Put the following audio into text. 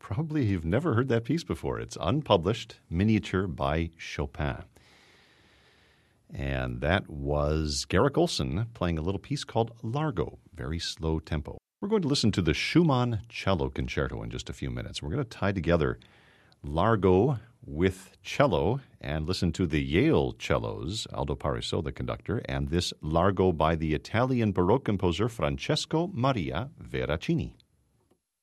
Probably you've never heard that piece before. It's unpublished, miniature by Chopin. And that was Garrick Olson playing a little piece called Largo, very slow tempo. We're going to listen to the Schumann Cello Concerto in just a few minutes. We're going to tie together Largo with cello and listen to the Yale cellos, Aldo Pariso, the conductor, and this Largo by the Italian Baroque composer Francesco Maria Veracini.